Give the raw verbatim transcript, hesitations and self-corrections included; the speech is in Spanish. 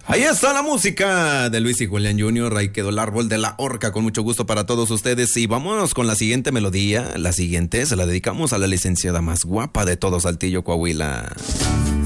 Ahí está la música de Luis y Julián junior Ahí quedó el árbol de la horca, con mucho gusto para todos ustedes. Y vámonos con la siguiente melodía. La siguiente se la dedicamos a la licenciada más guapa de todo Saltillo, Coahuila.